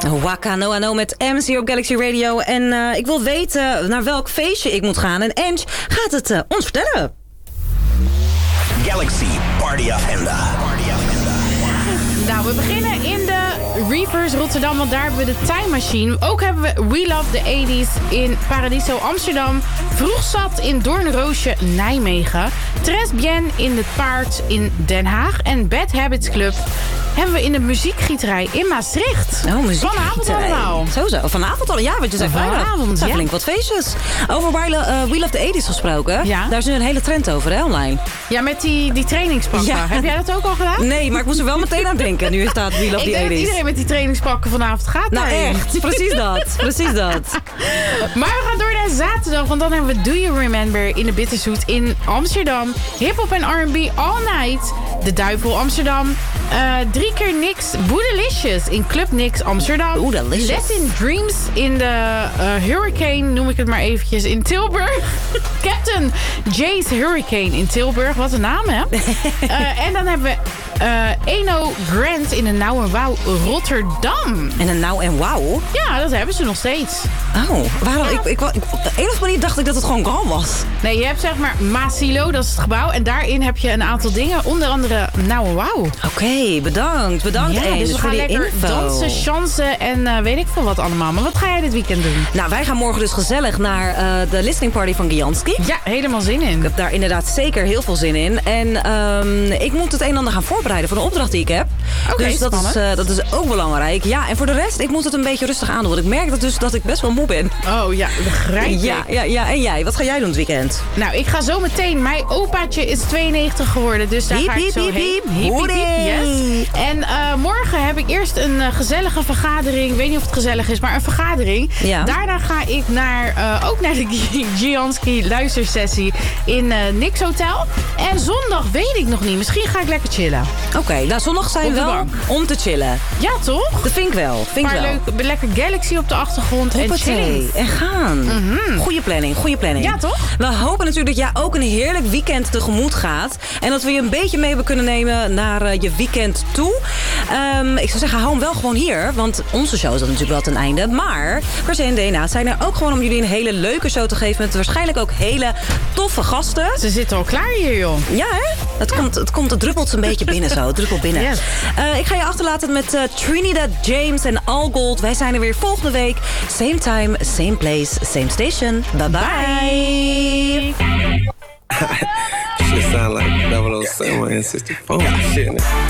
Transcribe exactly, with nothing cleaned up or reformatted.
Waka No Ano met M C op Galaxy Radio. En uh, ik wil weten naar welk feestje ik moet gaan. En Ange gaat het uh, ons vertellen. Galaxy Party Agenda. Party Agenda. Nou, we beginnen in de Reapers Rotterdam, want daar hebben we de Time Machine. Ook hebben we We Love the eighties in Paradiso Amsterdam. Vroegzat in Doornroosje Nijmegen. Tres Bien in het Paard in Den Haag. En Bad Habits Club hebben we in de muziekgieterij in Maastricht. Oh, muziekgieterij. Vanavond allemaal. Zo zo. Vanavond al. Ja, wat je zei vanavond. Dat zijn ja. flink wat feestjes. Over We Love, uh, We Love the eighties gesproken. Ja. Daar is nu een hele trend over, hè, online. Ja, met die, die trainingspakken. Ja. Heb jij dat ook al gedaan? Nee, maar ik moest er wel meteen aan denken. Nu staat We Love the eighties. Ik denk dat iedereen met die trainingspakken vanavond gaat. Nou daarin. echt, precies dat. Precies dat. Maar we gaan door naar zaterdag, want dan hebben we Do You Remember in de Bitterzoet in Amsterdam. Hip-hop en R and B All Night. De Duivel Amsterdam. Uh, drie keer niks. Boedelicious in Club Nix Amsterdam. Boedelicious. Latin Dreams in de uh, Hurricane, noem ik het maar eventjes, in Tilburg. Captain Jay's Hurricane in Tilburg. Wat een naam, hè? uh, en dan hebben we uh, Eno Grant in de Nou en Wauw Rotterdam. En een Nou en Wauw? Ja, dat hebben ze nog steeds. Oh, waarom? Ja. Ik, ik, ik, op de een of andere manier dacht ik dat het gewoon Grand was. Nee, je hebt zeg maar Masilo, dat is het gebouw. En daarin heb je een aantal dingen. Onder andere Nou en Wauw. Oké, okay, bedankt. Bedankt, ja, Eens, dus we gaan lekker info. dansen, chansen en uh, weet ik veel wat allemaal. Maar wat ga jij dit weekend doen? Nou, wij gaan morgen dus gezellig naar uh, de listening party van Gianski. Ja, helemaal zin in. Ik heb daar inderdaad zeker heel veel zin in. En um, ik moet het een en ander gaan voorbereiden voor de opdracht die ik heb. Oké, dus dat is, uh, dat is ook belangrijk. Ja, en voor de rest, ik moet het een beetje rustig aandoen. Want ik merk dat, dus dat ik best wel moe ben. Oh ja, begrijp ik. Ja, ja, ja, en jij? Wat ga jij doen het weekend? Nou, ik ga zo meteen. Mijn opaatje is tweeënnegentig geworden. Dus daar hiep, ga ik hiep, zo hiep, heen. Hiep, hiep, hiep, yes. En uh, morgen heb ik eerst een uh, gezellige vergadering. Ik weet niet of het gezellig is, maar een vergadering. Ja. Daarna ga ik naar, uh, ook naar de Gianski luistersessie in uh, Nix Hotel. En zondag weet ik nog niet. Misschien ga ik lekker chillen. Oké, okay, nou zondag zijn we wel bank. Om te chillen. Ja, toch? Dat vind ik wel. Vind maar ik wel. leuk, lekker Galaxy op de achtergrond. Hoppatee. En chilling. En gaan. Mm-hmm. Goeie planning, goede planning. Ja, toch? We hopen natuurlijk dat jij ook een heerlijk weekend tegemoet gaat. En dat we je een beetje mee hebben kunnen nemen naar uh, je weekend toe. Um, ik zou zeggen, hou hem wel gewoon hier. Want onze show is dan natuurlijk wel ten einde. Maar Perse en D N A zijn er ook gewoon om jullie een hele leuke show te geven. Met waarschijnlijk ook hele toffe gasten. Ze zitten al klaar hier, joh. Ja, hè? Het, ja. Komt, het, komt, het druppelt een beetje binnen zo. Het druppelt binnen. Yes. Uh, ik ga je achterlaten met uh, Trinidad James en All Gold. Wij zijn er weer volgende week. Same time, same place, same station. Bye bye. Bye. Shit sound like double oh seven and sixty-four shit.